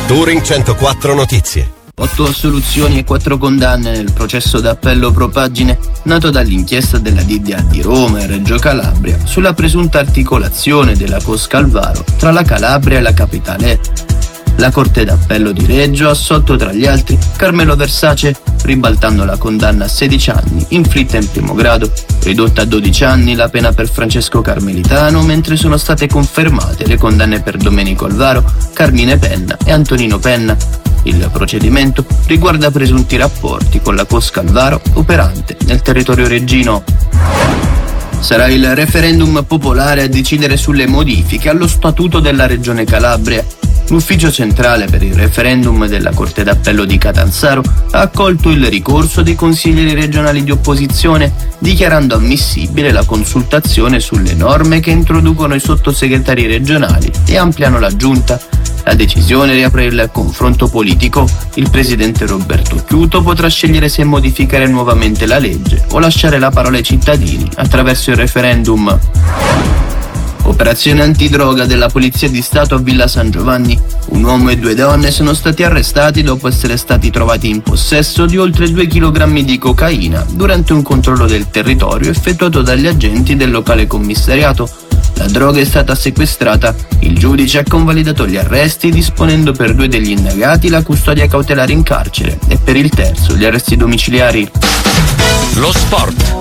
Touring 104 Notizie. 8 assoluzioni e 4 condanne nel processo d'appello pro pagine nato dall'inchiesta della DDA di Roma e Reggio Calabria sulla presunta articolazione della Cos Calvaro tra la Calabria e la capitale. La Corte d'Appello di Reggio ha assolto tra gli altri Carmelo Versace, ribaltando la condanna a 16 anni, inflitta in primo grado, ridotta a 12 anni la pena per Francesco Carmelitano, mentre sono state confermate le condanne per Domenico Alvaro, Carmine Penna e Antonino Penna. Il procedimento riguarda presunti rapporti con la Cos Calvaro operante nel territorio reggino. Sarà il referendum popolare a decidere sulle modifiche allo statuto della Regione Calabria. L'Ufficio Centrale per il Referendum della Corte d'Appello di Catanzaro ha accolto il ricorso dei consiglieri regionali di opposizione, dichiarando ammissibile la consultazione sulle norme che introducono i sottosegretari regionali e ampliano la giunta. La decisione riapre il confronto politico. Il presidente Roberto Chiuto potrà scegliere se modificare nuovamente la legge o lasciare la parola ai cittadini attraverso il referendum. Operazione antidroga della Polizia di Stato a Villa San Giovanni. Un uomo e 2 donne sono stati arrestati dopo essere stati trovati in possesso di oltre 2 kg di cocaina durante un controllo del territorio effettuato dagli agenti del locale commissariato. La droga è stata sequestrata. Il giudice ha convalidato gli arresti disponendo per 2 degli indagati la custodia cautelare in carcere e per il terzo gli arresti domiciliari. Lo sport.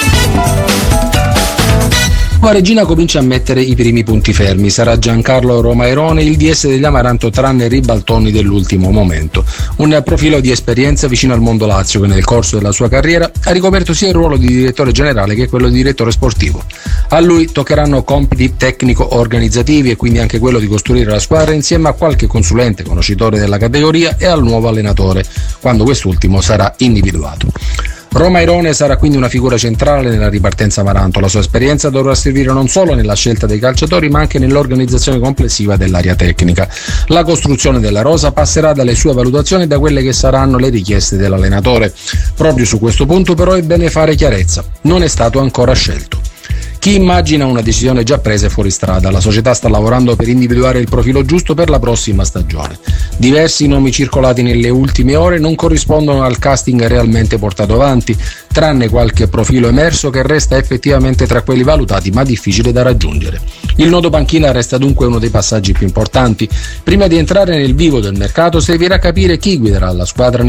La Regina comincia a mettere i primi punti fermi. Sarà Giancarlo Romairone il DS degli Amaranto tranne i ribaltoni dell'ultimo momento. Un profilo di esperienza vicino al mondo Lazio che nel corso della sua carriera ha ricoperto sia il ruolo di direttore generale che quello di direttore sportivo. A lui toccheranno compiti tecnico-organizzativi e quindi anche quello di costruire la squadra insieme a qualche consulente conoscitore della categoria e al nuovo allenatore, quando quest'ultimo sarà individuato. Romairone sarà quindi una figura centrale nella ripartenza Amaranto. La sua esperienza dovrà servire non solo nella scelta dei calciatori ma anche nell'organizzazione complessiva dell'area tecnica. La costruzione della rosa passerà dalle sue valutazioni e da quelle che saranno le richieste dell'allenatore. Proprio su questo punto però è bene fare chiarezza, non è stato ancora scelto. Chi immagina una decisione già presa è fuori strada. La società sta lavorando per individuare il profilo giusto per la prossima stagione. Diversi nomi circolati nelle ultime ore non corrispondono al casting realmente portato avanti, tranne qualche profilo emerso che resta effettivamente tra quelli valutati ma difficile da raggiungere. Il nodo panchina resta dunque uno dei passaggi più importanti. Prima di entrare nel vivo del mercato servirà capire chi guiderà la squadra